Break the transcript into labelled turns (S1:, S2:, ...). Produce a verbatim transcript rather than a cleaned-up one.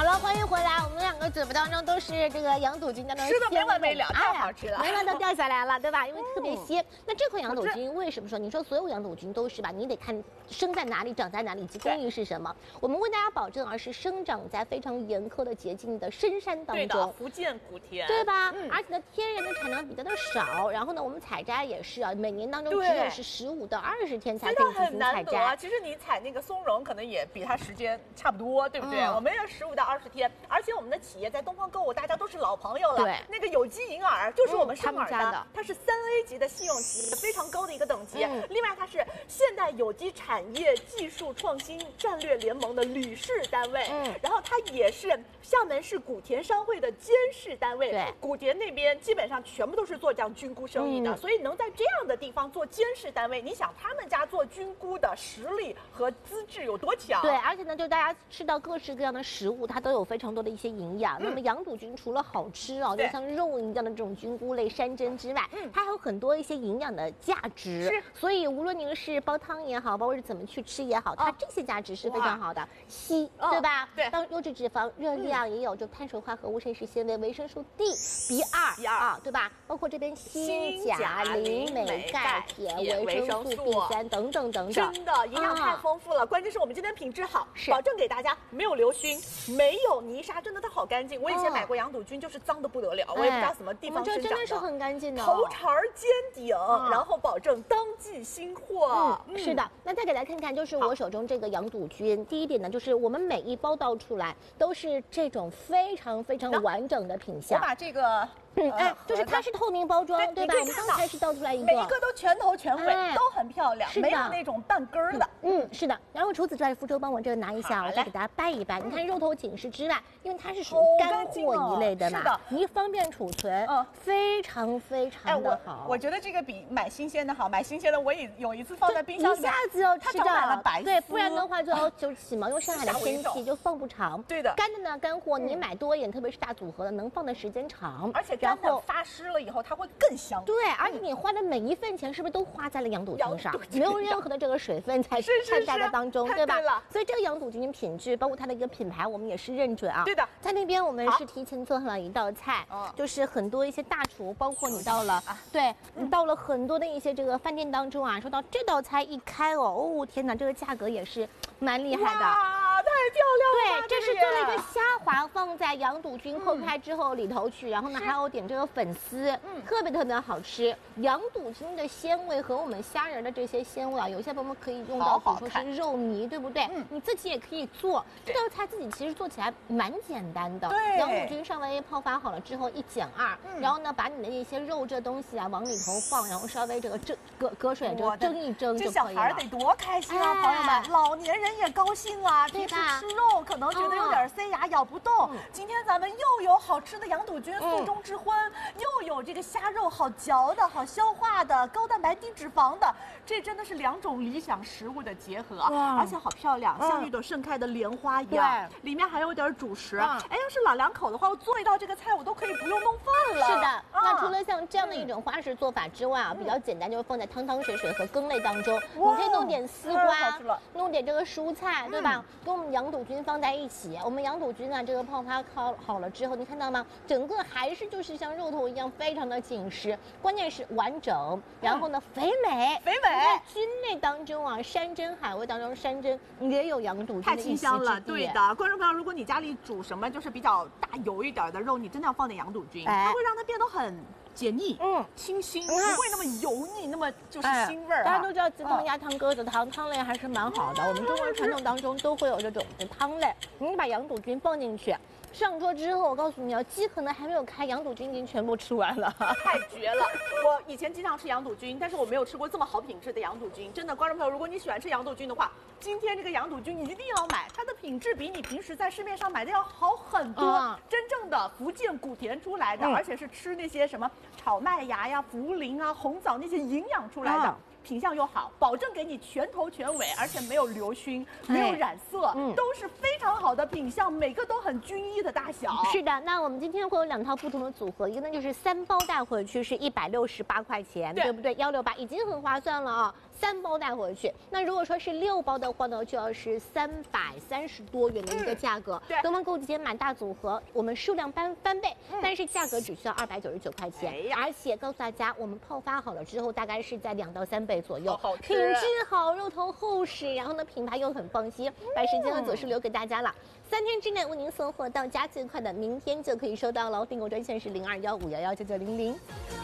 S1: 好了，欢迎回来。我们两个嘴巴当中都是这个羊肚菌当中
S2: 吃的没完没了，太好吃了，
S1: 没完都掉下来了，对吧？因为特别鲜。那这款羊肚菌为什么说？你说所有羊肚菌都是吧？你得看生在哪里，长在哪里，以及工艺是什么。我们为大家保证啊，是生长在非常严苛的洁净的深山当中，
S2: 对的，福建古田，
S1: 对吧？嗯、而且呢，天然的产量比较的少。然后呢，我们采摘也是啊，每年当中只有是十五到二十天才可以进行采摘。
S2: 啊、其实你采那个松茸，可能也比它时间差不多，对不对？嗯、我们要十五到二十天，而且我们的企业在东方购物，大家都是老朋友了。
S1: 对，
S2: 那个有机银耳就是我们生耳的，
S1: 嗯、的
S2: 它是三 A 级的信用级，非常高的一个等级。嗯、另外，它是现代有机产业技术创新战略联盟的理事单位。嗯，然后它也是厦门市古田商会的监事单位。
S1: 对，
S2: 古田那边基本上全部都是做这样菌菇生意的，嗯、所以能在这样的地方做监事单位，你想他们家做菌菇的实力和资质有多强？
S1: 对，而且呢，就大家吃到各式各样的食物，它都有非常多的一些营养。嗯、那么羊肚菌除了好吃啊，就像肉一样的这种菌菇类山珍之外，嗯、它还有很多一些营养的价值。
S2: 是，
S1: 所以无论您是煲汤也好，包括是怎么去吃也好，它这些价值是非常好的。硒，对吧？
S2: 对，
S1: 当优质脂肪、热量也有，就碳水化合物、膳食纤维、维生素 D、B 二、
S2: B 二
S1: 啊，对吧？包括这边锌、钾、磷、镁、钙、铁、维生素 B 三等等等等，
S2: 真的营养太丰富了。关键是我们今天品质好，
S1: 是
S2: 保证给大家没有流熏，没有泥沙，真的它好干净。我以前买过羊肚菌，就是脏的不得了，我也不知道什么地方生长的。
S1: 这真的是很干净的，
S2: 头茬尖顶，然后保证当季新货。
S1: 嗯，是的。那再给大家看看，就是我手中这个羊肚菌。第一点呢，就是我们每一包倒出来都是这种非常非常完整的品相。
S2: 我把这个。
S1: 嗯，哎，就是它是透明包装，对吧？我们刚才是倒出来一个，
S2: 每一个都全头全尾，都很漂亮，没有那种半根儿的。
S1: 嗯，是的。然后除此之外，福州帮我这个拿一下，我再给大家掰一掰。你看肉头紧实之外，因为它是属于干货一类的嘛，
S2: 是的，
S1: 你方便储存，嗯，非常非常的好。
S2: 我觉得这个比买新鲜的好，买新鲜的我也有一次放在冰箱里，
S1: 一下子要吃到
S2: 了白丝，
S1: 对，不然的话就要就起毛，因为上海的天气就放不长。
S2: 对的，
S1: 干的呢干货你买多一点，特别是大组合的，能放的时间长，
S2: 而且干的发湿了以后它会更香。
S1: 对，而且你花的每一份钱是不是都花在了羊肚菌上？没有任何的这个水分在掺杂在当中，对吧？所以这个羊肚菌品质，包括它的一个品牌，我们也是认准啊。
S2: 对的，
S1: 在那边我们是提前做好了一道菜，就是很多一些大厨，包括你到了，对，你到了很多的一些这个饭店当中啊，说到这道菜一开哦，哦天哪，这个价格也是蛮厉害的。
S2: 太漂亮
S1: 了！对，这是做了一个虾滑放在羊肚菌剖开之后里头去，然后呢还有点这个粉丝，嗯，特别特别好吃。羊肚菌的鲜味和我们虾仁的这些鲜味啊，有些朋友们可以用到，比如说是肉糜，对不对？嗯，你自己也可以做这道菜，自己其实做起来蛮简单的。
S2: 对，
S1: 羊肚菌稍微泡发好了之后一减二，然后呢把你的一些肉这东西啊往里头放，然后稍微这个蒸隔隔水这个蒸一蒸就可以了。
S2: 这小孩得多开心啊，朋友们，老年人也高兴啊。平时吃肉可能觉得有点塞牙，咬不动。今天咱们又有好吃的羊肚菌素中之荤，又有这个虾肉好嚼的好消化的高蛋白低脂肪的，这真的是两种理想食物的结合，而且好漂亮，像一朵盛开的莲花一样。里面还有点主食。哎，要是老两口的话，我做一道这个菜我都可以不用弄饭了。
S1: 是的，那除了像这样的一种花式做法之外啊，比较简单，就是放在汤汤水水和羹类当中，你可以弄点丝瓜，弄点这个蔬菜，对吧？跟我们羊肚菌放在一起，我们羊肚菌啊，这个泡发烤好了之后，你看到吗？整个还是就是像肉头一样，非常的紧实，关键是完整，然后呢肥美，
S2: 肥美。
S1: 菌类当中啊，山珍海味当中，山珍也有羊肚菌
S2: 太清香了。对的，观众朋友，如果你家里煮什么就是比较大油一点的肉，你真的要放点羊肚菌，它会让它变得很解腻，嗯，清新，不会那么油腻，那么就是腥味儿。
S1: 大家都知道鸡汤、鸭汤、鸽子汤，汤类还是蛮好的。我们中国人传统当中都会有这种的汤类，你把羊肚菌放进去。上桌之后，我告诉你啊，鸡可能还没有开，羊肚菌已经全部吃完了，
S2: 太绝了！我以前经常吃羊肚菌，但是我没有吃过这么好品质的羊肚菌。真的，观众朋友，如果你喜欢吃羊肚菌的话，今天这个羊肚菌一定要买，它的品质比你平时在市面上买的要好很多。嗯、真正的福建古田出来的，嗯、而且是吃那些什么炒麦芽呀、茯苓啊、红枣那些营养出来的。嗯品相又好，保证给你全头全尾，而且没有流熏，没有染色，嗯、都是非常。 常好的品相，每个都很均一的大小。
S1: 是的，那我们今天会有两套不同的组合，一个呢就是三包带回去是一百六十八块钱， 对, 对不对？幺六八已经很划算了啊。三包带回去，那如果说是六包的话呢，就要是三百三十多元的一个价格。嗯、对，东方购物节买大组合，我们数量翻翻倍，嗯、但是价格只需要二百九十九块钱，哎、而且告诉大家，我们泡发好了之后，大概是在两到三倍左右，
S2: 好吃
S1: 品质好，肉头厚实，然后呢品牌又很放心，把时间和走势留给大家了。三天之内为您送货到家，最快的明天就可以收到喽。订购专线是零二幺五幺幺九九零零。